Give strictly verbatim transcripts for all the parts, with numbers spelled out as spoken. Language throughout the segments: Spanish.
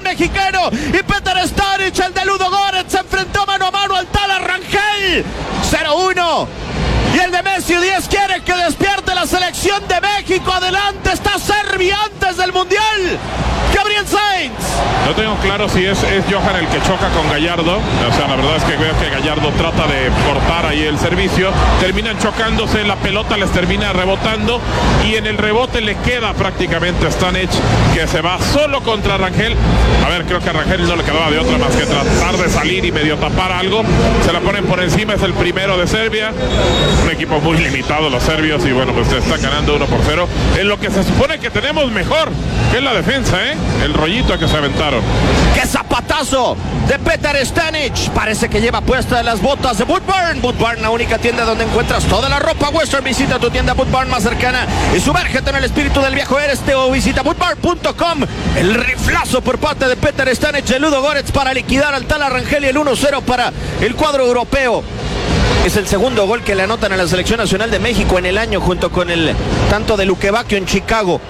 mexicano. Y Petar Stanic, el de Ludogorets, se enfrentó mano a mano al Talar Rangel. cero uno. Y el de Messi diez quiere que despierte la selección de México. Adelante está Serbia antes del Mundial. Gabriel Sainz. No tengo claro si es, es Johan el que choca con Gallardo. O sea, la verdad es que veo que Gallardo trata de cortar ahí el servicio. Terminan chocándose, la pelota les termina rebotando. Y en el rebote le queda prácticamente a Stanic, que se va solo contra Rangel. A ver, creo que a Rangel no le quedaba de otra más que tratar de salir y medio tapar algo. Se la ponen por encima, es el primero de Serbia. Un equipo muy limitado los serbios. Y bueno, pues se está ganando uno por cero. En lo que se supone que tenemos mejor, que es la defensa, ¿eh? El rollito que se aventaron. ¡Qué zapatazo de Petar Stanic! Parece que lleva puestas las botas de Boot Barn. Boot Barn, la única tienda donde encuentras toda la ropa Western. Visita tu tienda Boot Barn más cercana y sumérgete en el espíritu del viejo este o visita boot barn punto com. El riflazo por parte de Petar Stanic de Ludogorets para liquidar al Talar Rangel y el uno cero para el cuadro europeo. Es el segundo gol que le anotan a la selección nacional de México en el año, junto con el tanto de Luquevaquio en Chicago.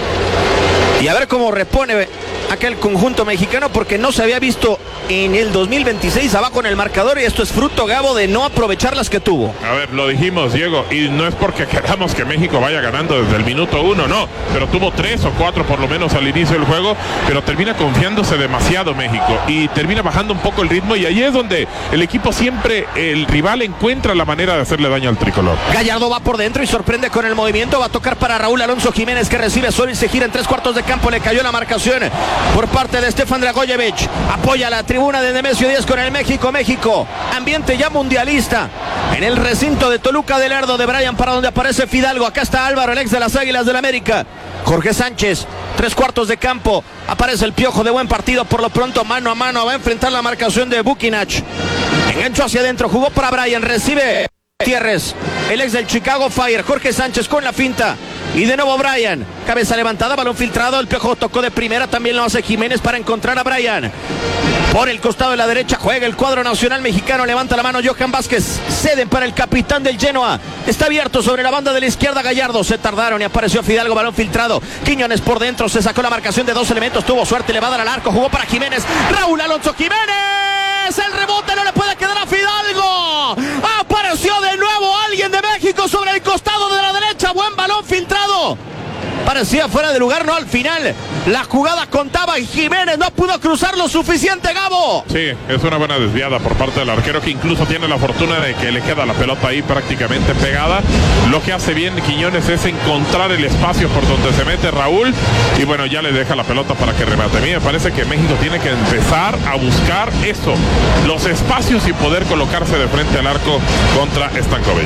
Y a ver cómo repone aquel conjunto mexicano, porque no se había visto en el dos mil veintiséis abajo en el marcador, y esto es fruto, Gabo, de no aprovechar las que tuvo. A ver, lo dijimos, Diego, y no es porque queramos que México vaya ganando desde el minuto uno, no, pero tuvo tres o cuatro por lo menos al inicio del juego, pero termina confiándose demasiado México y termina bajando un poco el ritmo, y ahí es donde el equipo siempre, el rival encuentra la manera de hacerle daño al tricolor. Gallardo va por dentro y sorprende con el movimiento, va a tocar para Raúl Alonso Jiménez, que recibe solo y se gira en tres cuartos de campo, le cayó la marcación por parte de Stefan Dragojevic. Apoya la tribuna de Nemesio diez con el México, México, ambiente ya mundialista en el recinto de Toluca del Lerdo de Bryan, para donde aparece Fidalgo. Acá está Álvaro, el ex de las Águilas del América. Jorge Sánchez, tres cuartos de campo, aparece el Piojo de buen partido. Por lo pronto mano a mano va a enfrentar la marcación de Bukinach. Enganchó hacia adentro, jugó para Bryan, recibe Gutiérrez, el ex del Chicago Fire. Jorge Sánchez con la finta. Y de nuevo Bryan, cabeza levantada, balón filtrado, el Piojo tocó de primera, también lo hace Jiménez para encontrar a Bryan. Por el costado de la derecha juega el cuadro nacional mexicano, levanta la mano Johan Vázquez, ceden para el capitán del Genoa, está abierto sobre la banda de la izquierda Gallardo, se tardaron y apareció Fidalgo, balón filtrado, Quiñones por dentro, se sacó la marcación de dos elementos, tuvo suerte, le va a dar al arco, jugó para Jiménez, Raúl Alonso Jiménez, el rebote no le puede quedar a Fidalgo, apareció de nuevo alguien de México sobre el costado de la derecha, buen balón filtrado. Parecía fuera de lugar, no, al final la jugada contaba y Jiménez no pudo cruzar lo suficiente, Gabo. Sí, es una buena desviada por parte del arquero, que incluso tiene la fortuna de que le queda la pelota ahí prácticamente pegada. Lo que hace bien Quiñones es encontrar el espacio por donde se mete Raúl y bueno, ya le deja la pelota para que remate. A mí me parece que México tiene que empezar a buscar eso, los espacios, y poder colocarse de frente al arco contra Stankovic.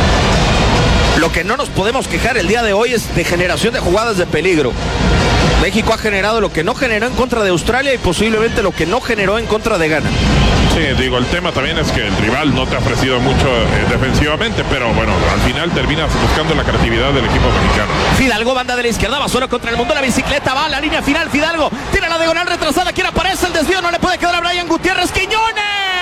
Lo que no nos podemos quejar el día de hoy es de generación de jugadas de peligro. México ha generado lo que no generó en contra de Australia y posiblemente lo que no generó en contra de Ghana. Sí, digo, el tema también es que el rival no te ha ofrecido mucho eh, defensivamente, pero bueno, al final terminas buscando la creatividad del equipo mexicano. Fidalgo, banda de la izquierda, va solo contra el mundo, la bicicleta va a la línea final, Fidalgo tiene la diagonal retrasada, ¿quién aparece? El desvío no le puede quedar a Bryan Gutiérrez, Quiñones.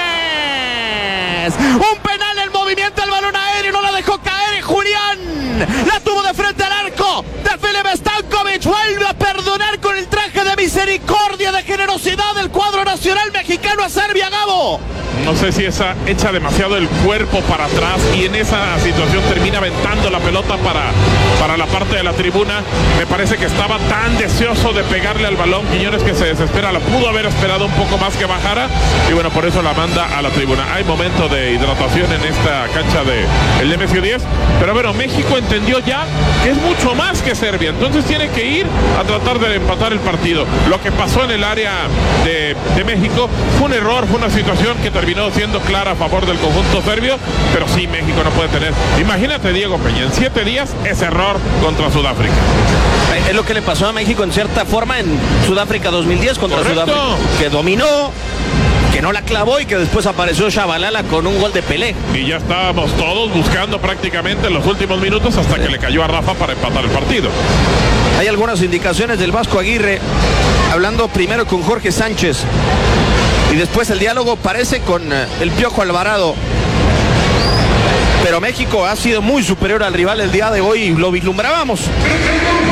Un penal, el movimiento, el balón aéreo, no la dejó caer y Julián la tuvo de frente al arco de Filip Stankovic, vuelve a perdonar con el traje de misericordia, de generosidad del cuadro nacional mexicano a Serbia, Gabo. No sé si esa echa demasiado el cuerpo para atrás y en esa situación termina aventando la pelota para, para la parte de la tribuna. Me parece que estaba tan deseoso de pegarle al balón Quiñones que se desespera, la pudo haber esperado un poco más que bajara y bueno, por eso la manda a la tribuna. Hay momento de hidratación en esta cancha de el Nemesio diez, pero bueno, México entendió ya que es mucho más que Serbia, entonces tiene que ir a tratar de empatar el partido. Lo que pasó en el área de, de México fue un error, fue una situación que terminó siendo clara a favor del conjunto serbio, pero sí, México no puede tener, imagínate, Diego Peña, en siete días ese error contra Sudáfrica. Es lo que le pasó a México en cierta forma en Sudáfrica dos mil diez contra Correcto. Sudáfrica, que dominó, que no la clavó y que después apareció Shabalala con un gol de Pelé. Y ya estábamos todos buscando prácticamente en los últimos minutos hasta que le cayó a Rafa para empatar el partido. Hay algunas indicaciones del Vasco Aguirre, hablando primero con Jorge Sánchez y después el diálogo parece con el Piojo Alvarado. Pero México ha sido muy superior al rival el día de hoy y lo vislumbrábamos.